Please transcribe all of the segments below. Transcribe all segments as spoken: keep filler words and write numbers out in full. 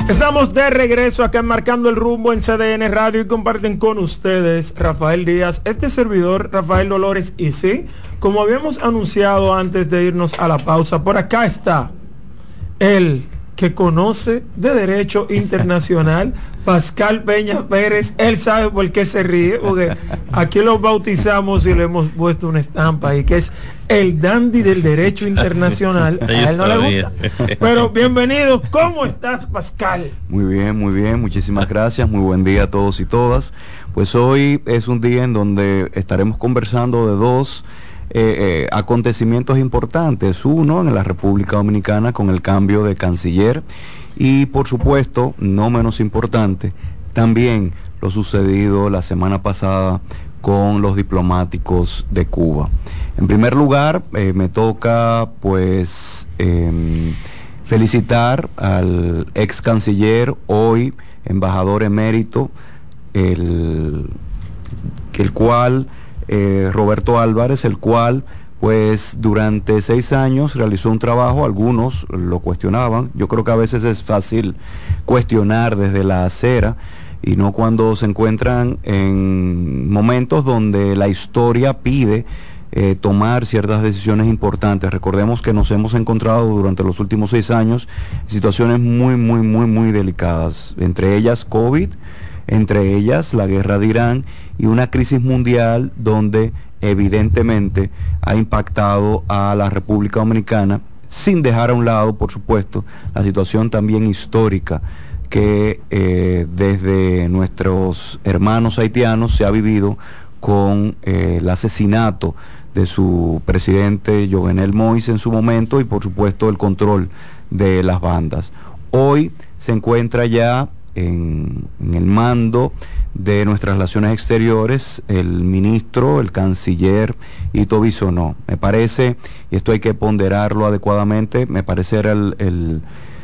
Estamos de regreso acá en Marcando el Rumbo en C D N Radio y comparten con ustedes Rafael Díaz, este servidor Rafael Dolores, y sí, como habíamos anunciado antes de irnos a la pausa, por acá está el que conoce de derecho internacional, Pascal Peña Pérez. Él sabe por qué se ríe, porque aquí lo bautizamos y le hemos puesto una estampa ahí, que es el dandy del derecho internacional. A él no le gusta, pero bienvenido. ¿Cómo estás, Pascal? Muy bien, muy bien, muchísimas gracias, muy buen día a todos y todas. Pues hoy es un día en donde estaremos conversando de dos Eh, eh, acontecimientos importantes. Uno en la República Dominicana con el cambio de canciller y, por supuesto, no menos importante, también lo sucedido la semana pasada con los diplomáticos de Cuba. En primer lugar, eh, me toca pues eh, felicitar al ex canciller, hoy embajador emérito, el, el cual Eh, Roberto Álvarez, el cual pues durante seis años realizó un trabajo. Algunos lo cuestionaban. Yo creo que a veces es fácil cuestionar desde la acera y no cuando se encuentran en momentos donde la historia pide eh, tomar ciertas decisiones importantes. Recordemos que nos hemos encontrado durante los últimos seis años en situaciones muy, muy, muy, muy delicadas, entre ellas COVID, entre ellas la guerra de Irán y una crisis mundial donde evidentemente ha impactado a la República Dominicana, sin dejar a un lado, por supuesto, la situación también histórica que eh, desde nuestros hermanos haitianos se ha vivido con eh, el asesinato de su presidente Jovenel Moïse en su momento y, por supuesto, el control de las bandas. Hoy se encuentra ya En, en el mando de nuestras relaciones exteriores el ministro, el canciller Ito Bisonó. Me parece, y esto hay que ponderarlo adecuadamente, me parece era el, el,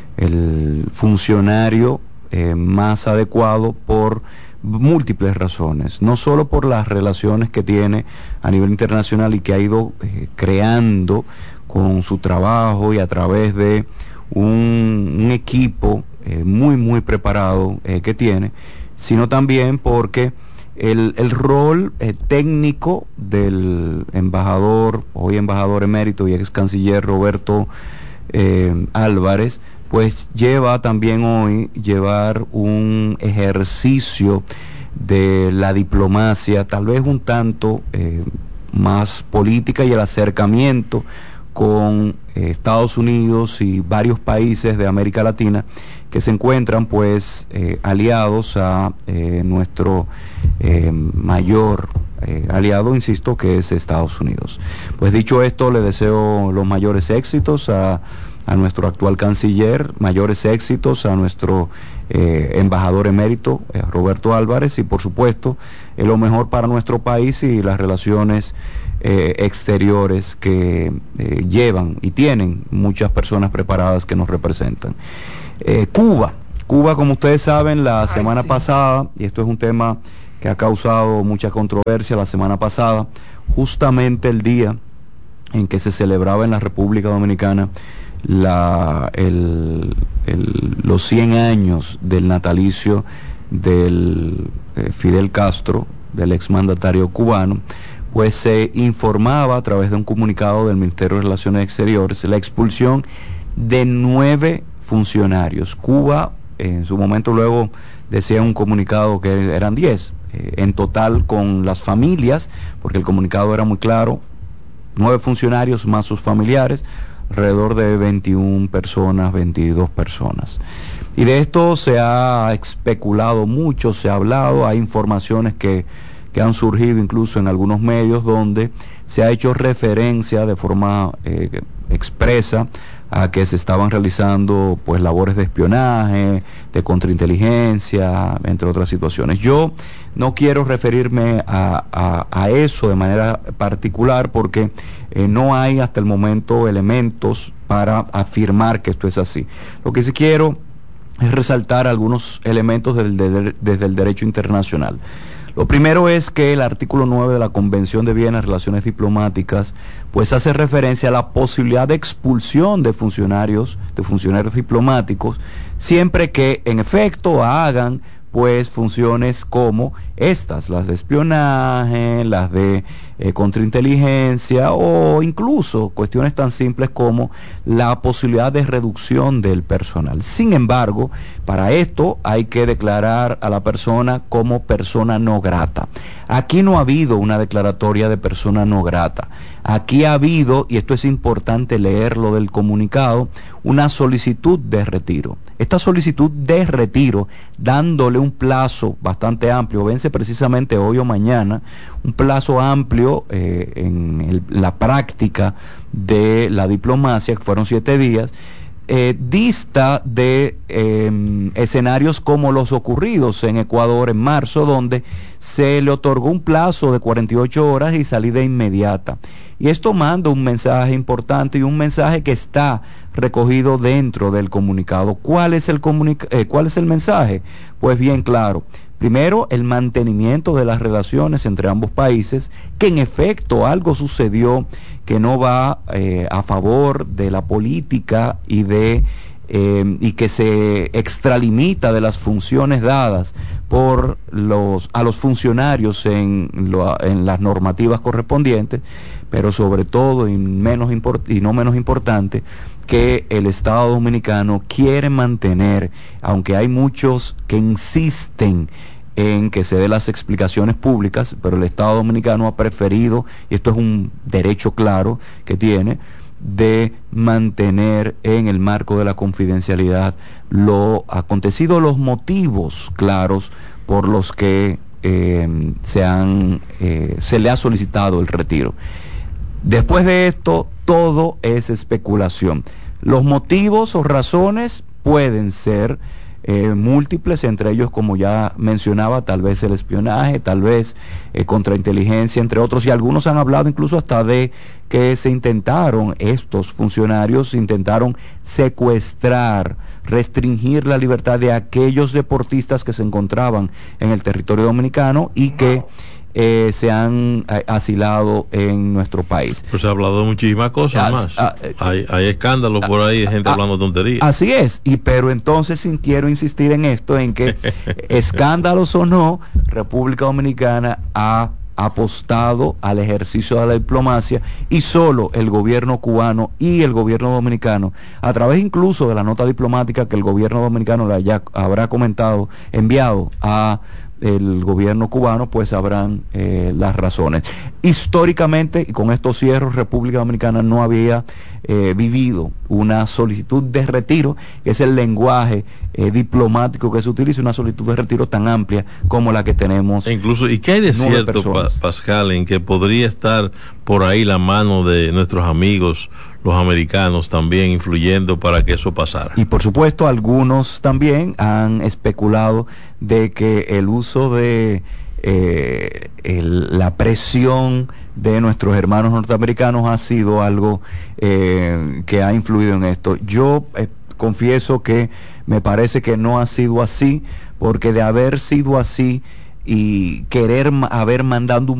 el funcionario eh, más adecuado por múltiples razones, no solo por las relaciones que tiene a nivel internacional y que ha ido eh, creando con su trabajo y a través de un, un equipo Eh, muy muy preparado eh, que tiene, sino también porque el, el rol eh, técnico del embajador, hoy embajador emérito y ex canciller Roberto eh, Álvarez, pues lleva también hoy llevar un ejercicio de la diplomacia, tal vez un tanto eh, más política, y el acercamiento con eh, Estados Unidos y varios países de América Latina que se encuentran pues eh, aliados a eh, nuestro eh, mayor eh, aliado, insisto, que es Estados Unidos. Pues dicho esto, le deseo los mayores éxitos a, a nuestro actual canciller, mayores éxitos a nuestro eh, embajador emérito, eh, Roberto Álvarez, y por supuesto eh, lo mejor para nuestro país y las relaciones eh, exteriores que eh, llevan y tienen muchas personas preparadas que nos representan. Eh, Cuba, Cuba, como ustedes saben, la semana Ay, sí. pasada, y esto es un tema que ha causado mucha controversia, la semana pasada, justamente el día en que se celebraba en la República Dominicana la, el, el, los cien años del natalicio del eh, Fidel Castro, del exmandatario cubano, pues se informaba a través de un comunicado del Ministerio de Relaciones Exteriores la expulsión de nueve funcionarios. Cuba en su momento luego decía un comunicado que eran diez, eh, en total con las familias, porque el comunicado era muy claro, nueve funcionarios más sus familiares, alrededor de veintiuna personas, veintidós personas. Y de esto se ha especulado mucho, se ha hablado, hay informaciones que, que han surgido incluso en algunos medios donde se ha hecho referencia de forma eh, expresa a que se estaban realizando pues labores de espionaje, de contrainteligencia, entre otras situaciones. Yo no quiero referirme a, a, a eso de manera particular porque eh, no hay hasta el momento elementos para afirmar que esto es así. Lo que sí quiero es resaltar algunos elementos del, de, desde el derecho internacional. Lo primero es que el artículo nueve de la Convención de Viena, Relaciones Diplomáticas, pues hace referencia a la posibilidad de expulsión de funcionarios, de funcionarios diplomáticos, siempre que en efecto hagan pues funciones como estas, las de espionaje, las de eh, contrainteligencia o incluso cuestiones tan simples como la posibilidad de reducción del personal. Sin embargo, para esto hay que declarar a la persona como persona no grata. Aquí no ha habido una declaratoria de persona no grata. Aquí ha habido, y esto es importante leerlo del comunicado, una solicitud de retiro. Esta solicitud de retiro, dándole un plazo bastante amplio, vence precisamente hoy o mañana, un plazo amplio eh, en el, la práctica de la diplomacia, que fueron siete días, eh, dista de eh, escenarios como los ocurridos en Ecuador en marzo, donde se le otorgó un plazo de cuarenta y ocho horas y salida inmediata. Y esto manda un mensaje importante y un mensaje que está recogido dentro del comunicado. ¿Cuál es el comunica- eh, ¿Cuál es el mensaje? Pues bien claro. Primero, el mantenimiento de las relaciones entre ambos países, que en efecto algo sucedió que no va eh, a favor de la política y de eh, y que se extralimita de las funciones dadas por los a los funcionarios en, lo, en las normativas correspondientes, pero sobre todo y menos import- y no menos importante, que el Estado Dominicano quiere mantener, aunque hay muchos que insisten en que se dé las explicaciones públicas, pero el Estado Dominicano ha preferido, y esto es un derecho claro que tiene, de mantener en el marco de la confidencialidad lo acontecido, los motivos claros por los que eh, se, han, eh, se le ha solicitado el retiro. Después de esto, todo es especulación. Los motivos o razones pueden ser eh, múltiples, entre ellos, como ya mencionaba, tal vez el espionaje, tal vez eh, contrainteligencia, entre otros, y algunos han hablado incluso hasta de que se intentaron, estos funcionarios intentaron secuestrar, restringir la libertad de aquellos deportistas que se encontraban en el territorio dominicano y que Eh, se han eh, asilado en nuestro país. Pues se ha hablado de muchísimas cosas As, más. a, eh, hay, hay escándalos por ahí de gente a, hablando tonterías. Así es, y pero entonces quiero insistir en esto, en que escándalos o no, República Dominicana ha apostado al ejercicio de la diplomacia y solo el gobierno cubano y el gobierno dominicano, a través incluso de la nota diplomática que el gobierno dominicano le haya, habrá comentado, enviado a el gobierno cubano, pues sabrán eh, las razones. Históricamente, y con estos cierros, República Dominicana no había eh, vivido una solicitud de retiro, que es el lenguaje eh, diplomático que se utiliza, una solicitud de retiro tan amplia como la que tenemos. E incluso, ¿y qué hay de cierto, pa Pascal, en que podría estar por ahí la mano de nuestros amigos, los americanos, también influyendo para que eso pasara? Y por supuesto, algunos también han especulado de que el uso de eh, el, la presión de nuestros hermanos norteamericanos ha sido algo eh, que ha influido en esto. Yo eh, confieso que me parece que no ha sido así, porque de haber sido así y querer haber mandado un